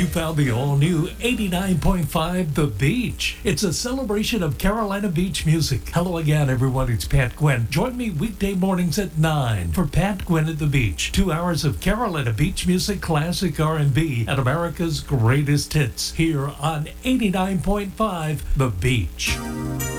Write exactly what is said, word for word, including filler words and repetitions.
found the all-new eighty-nine point five The Beach. It's a celebration of Carolina Beach music. Hello again, everyone. It's Pat Gwynn. Join me weekday mornings at nine for Pat Gwynn at the Beach. Two hours of Carolina Beach music, classic R and B, and America's greatest hits here on eighty-nine point five The Beach.